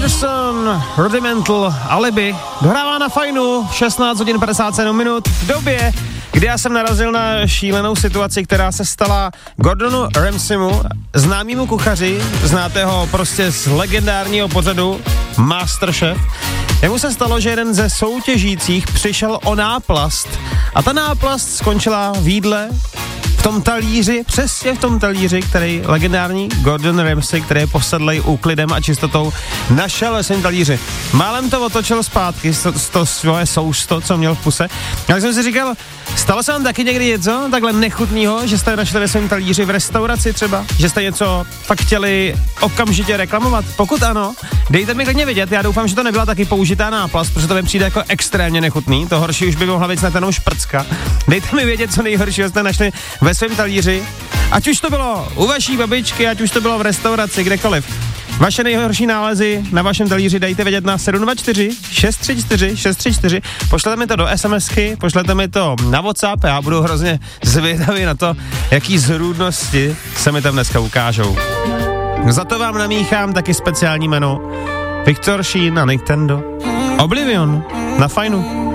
Anderson, Rudimental, Alibi, dohrává na Fajnu, 16 hodin 57 minut, v době, kdy já jsem narazil na šílenou situaci, která se stala Gordonu Ramsaymu, známému kuchaři, znáte ho prostě z legendárního pořadu Masterchef. Jemu se stalo, že jeden ze soutěžících přišel o náplast a ta náplast skončila v jídle, v tom talíři, přesně v tom talíři, který legendární Gordon Ramsay, který je posedlej úklidem a čistotou, našel ve svém talíři. Málem to otočil zpátky, to svoje sousto, co měl v puse. A jsem si říkal, stalo se vám taky někdy něco takhle nechutného, že jste našli ve svém talíři v restauraci třeba? Že jste něco fakt chtěli okamžitě reklamovat? Pokud ano, dejte mi klidně vědět, já doufám, že to nebyla taky použitá náplast, protože to mi přijde jako extrémně nechutný, to horší už by mohla být snad jenom šprcka. Dejte mi vědět, co nejhoršího jste našli ve svém talíři, ať už to bylo u vaší babičky, ať už to bylo v restauraci, kdekoliv. Vaše nejhorší nálezy na vašem talíři dejte vědět na 724 634 634, pošlete mi to do SMSky, pošlete mi to na WhatsApp, já budu hrozně zvědavý na to, jaký zrůdnosti se mi tam dneska ukážou. Za to vám namíchám taky speciální jméno Viktor Sheen a Nintendo. Oblivion na Fajnu.